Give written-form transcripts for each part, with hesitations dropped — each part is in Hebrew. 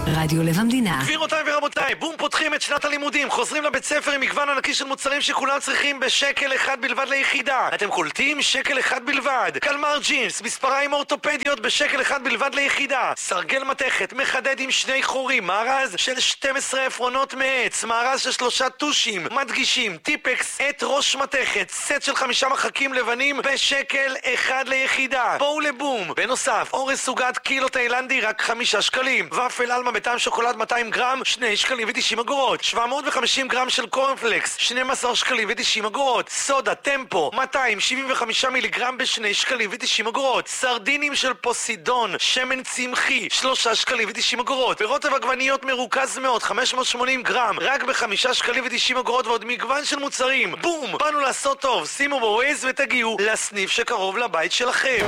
רדיו לב המדינה. גבירותיי ורבותיי, בום, פותחים את שנת הלימודים, חוזרים לבית ספר עם מגוון ענקי של מוצרים שכולם צריכים בשקל אחד בלבד ליחידה. אתם קולטים? שקל אחד בלבד. קלמר ג'ינס, מספריים אורתופדיות בשקל אחד בלבד ליחידה. סרגל מתכת, מחדד עם 2 חורים, מארז של 12 עפרונות מעץ, מארז של 3 טושים, מדגישים, טיפקס, את ראש מתכת, סט של 5 מחקים לבנים בשקל אחד ליחידה. בואו לבום. בנוסף, אורז סוגת קילו תאילנדי רק 5 שקלים. ופל אלמה בטעם שוקולד 200 גרם, 2 שקלים ו90 אגורות. 750 גרם של קורנפלקס, 12 שקלים ו90 אגורות. סודה טמפו, 275 מיליגרם ב2 שקלים ו90 אגורות. סרדינים של פוסידון, שמן צמחי, 3 שקלים ו90 אגורות. פירות ועגבניות מרוכז מאוד, 580 גרם, רק ב5 שקלים ו90 אגורות, ועוד מגוון של מוצרים. בום! באנו לעשות טוב, שימו בווייז ותגיעו לסניף שקרוב לבית שלכם.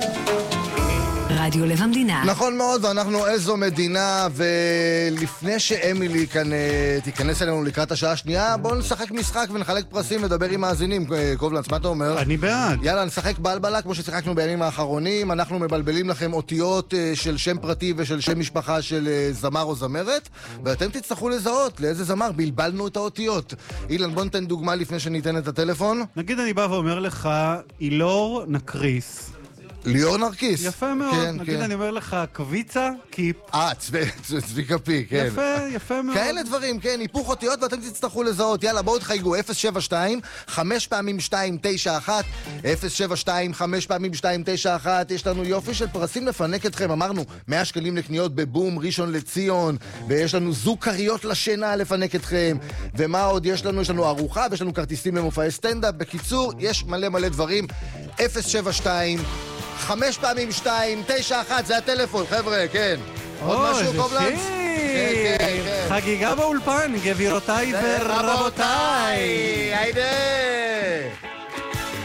רדיו לב המדינה. נכון מאוד, ואנחנו איזו מדינה, ולפני שאמילי כאן תיכנס אלינו לקראת השעה השנייה, בואו נשחק משחק ונחלק פרסים ודבר עם מאזינים. קובלנץ, מה אתה אומר? אני בעד. יאללה, נשחק בלבלה כמו ששיחקנו בימים האחרונים. אנחנו מבלבלים לכם אותיות של שם פרטי ושל שם משפחה של זמר או זמרת, ואתם תצטרכו לזהות לאיזה זמר בלבלנו את האותיות. אילן, בוא ניתן דוגמה לפני שניתן את הטלפון. נגיד אני בא ואומר לך אילור נקריס. ליאור נרקיס. יפה מאוד. כן, נגיד כן. אני אומר לך קביצה, קיפ. צביקה פי, כן. יפה מאוד. כאלה דברים, כן, היפוך אותיות ואתם תצטרכו לזהות. יאללה, בואו תחייגו, 072, 5 פעמים 291, 072, 5 פעמים 291. יש לנו יופי של פרסים לפנק אתכם. אמרנו, 100 שקלים לקניות בבום, ראשון לציון, ויש לנו זוג קריות לשינה לפנק אתכם. ומה עוד יש לנו? יש לנו ארוחה, ויש לנו כרטיסים למופעי סטנדאפ. בקיצור, יש מלא דברים. 072 5 פעמים 291, זה הטלפון, חבר'ה, כן. עוד משהו, קובלנץ? כן. חגיגה באולפן, גבירותיי ורבותיי. היידה.